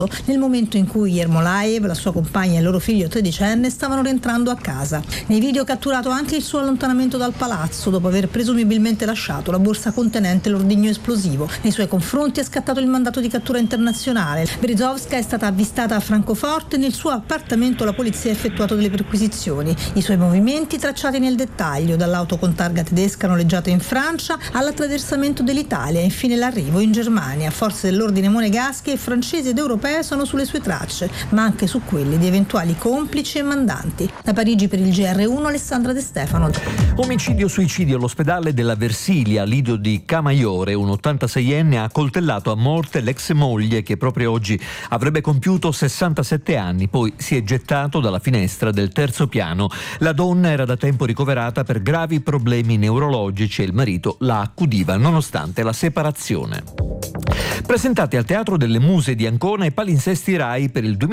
nel momento in cui Yermolaev, la sua compagna e il loro figlio tredicenne stavano rientrando a casa. Nei video catturato anche il suo allontanamento dal palazzo dopo aver presumibilmente lasciato la borsa contenente l'ordigno esplosivo. Nei suoi confronti è scattato il mandato di cattura internazionale. Berezovska è stata avvistata a Francoforte e nel suo appartamento la polizia ha effettuato delle perquisizioni. I suoi movimenti tracciati nel dettaglio, dall'auto con targa tedesca noleggiata in Francia all'attraversamento dell'Italia e infine l'arrivo in Germania. Forze dell'ordine monegasche, francesi ed europee sono sulle sue tracce, ma anche su quelle di eventuali complici e mandanti. Da Parigi per il GR1 Alessandra De Stefano. Omicidio-suicidio all'ospedale della Versilia. Lido di Camaiore, un 86enne, ha coltellato a morte l'ex moglie che proprio oggi avrebbe compiuto 67 anni, poi si è gettato dalla finestra del terzo piano. La donna era da tempo ricoverata per gravi problemi neurologici e il marito la accudiva nonostante la separazione. Presentati al Teatro delle Muse di Ancona i palinsesti Rai per il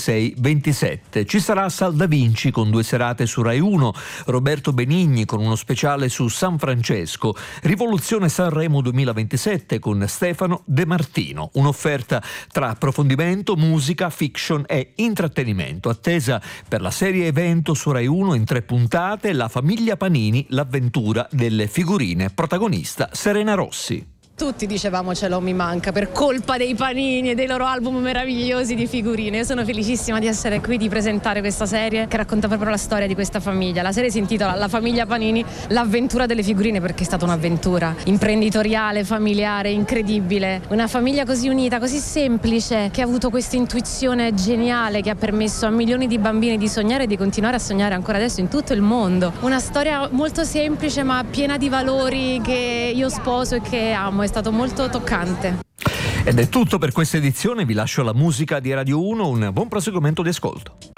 2026-27. Ci sarà Sal da Vinci con 2 serate su Rai 1, Roberto Benigni con uno speciale su San Francesco, Rivoluzione Sanremo 2027 con Stefano De Martino, un'offerta tra approfondimento, musica, fiction e intrattenimento. Attesa per la serie evento su Rai 1 in 3 puntate, La famiglia Panini, l'avventura delle figurine, protagonista Serena Rossi. Tutti dicevamo ce l'ho mi manca per colpa dei Panini e dei loro album meravigliosi di figurine. Io sono felicissima di essere qui, di presentare questa serie che racconta proprio la storia di questa famiglia. La serie si intitola La famiglia Panini, l'avventura delle figurine, perché è stata un'avventura imprenditoriale, familiare, incredibile. Una famiglia così unita, così semplice, che ha avuto questa intuizione geniale che ha permesso a milioni di bambini di sognare e di continuare a sognare ancora adesso in tutto il mondo. Una storia molto semplice ma piena di valori che io sposo e che amo. È stato molto toccante. Ed è tutto per questa edizione, vi lascio la musica di Radio 1, un buon proseguimento di ascolto.